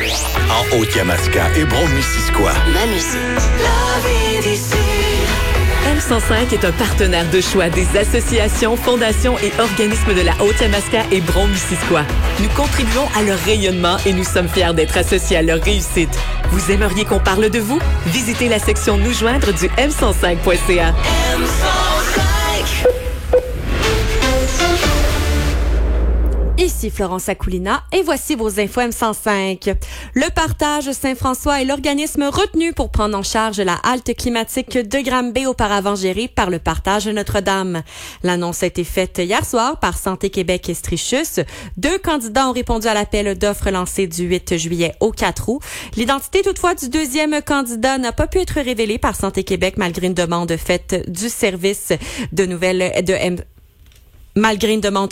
En Haute-Yamaska et Brome-Missisquoi. Ma musique. La vie d'ici. M105 est un partenaire de choix des associations, fondations et organismes de la Haute-Yamaska et Brome-Missisquoi. Nous contribuons à leur rayonnement et nous sommes fiers d'être associés à leur réussite. Vous aimeriez qu'on parle de vous? Visitez la section Nous joindre du m105.ca. Ici Florence Akoulina et voici vos infos M105. Le Partage Saint-François est l'organisme retenu pour prendre en charge la halte climatique de Granby, auparavant gérée par le Partage Notre-Dame. L'annonce a été faite hier soir par Santé Québec et Strichus. 2 candidats ont répondu à l'appel d'offres lancé du 8 juillet au 4 août. L'identité toutefois du deuxième candidat n'a pas pu être révélée par Santé Québec malgré une demande faite du service de nouvelles de Malgré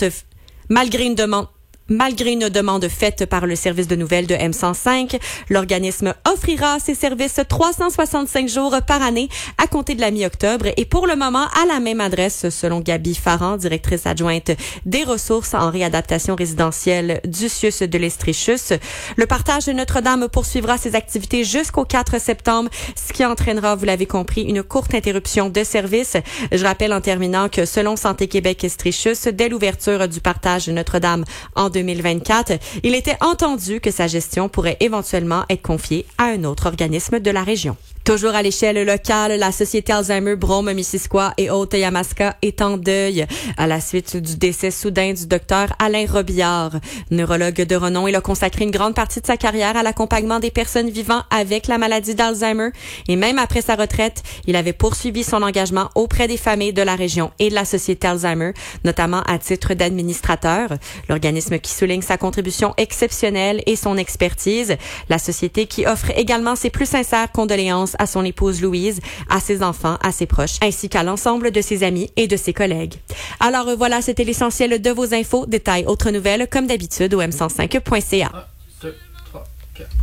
une demande faite par le service de nouvelles de M105, l'organisme offrira ses services 365 jours par année à compter de la mi-octobre et pour le moment à la même adresse, selon Gabi Farran, directrice adjointe des ressources en réadaptation résidentielle du CIUS de l'Estrichus. Le Partage de Notre-Dame poursuivra ses activités jusqu'au 4 septembre, ce qui entraînera, vous l'avez compris, une courte interruption de service. Je rappelle en terminant que selon Santé Québec Estrichus, dès l'ouverture du Partage de Notre-Dame en 2024, il était entendu que sa gestion pourrait éventuellement être confiée à un autre organisme de la région. Toujours à l'échelle locale, la Société Alzheimer Brome-Missisquoi et Haute-Yamaska est en deuil à la suite du décès soudain du docteur Alain Robillard. Neurologue de renom, il a consacré une grande partie de sa carrière à l'accompagnement des personnes vivant avec la maladie d'Alzheimer et même après sa retraite, il avait poursuivi son engagement auprès des familles de la région et de la Société Alzheimer, notamment à titre d'administrateur. L'organisme qui souligne sa contribution exceptionnelle et son expertise. La société qui offre également ses plus sincères condoléances à son épouse Louise, à ses enfants, à ses proches, ainsi qu'à l'ensemble de ses amis et de ses collègues. Alors voilà, c'était l'essentiel de vos infos. Détails, autres nouvelles, comme d'habitude, au m105.ca. 1, 2, 3, 4.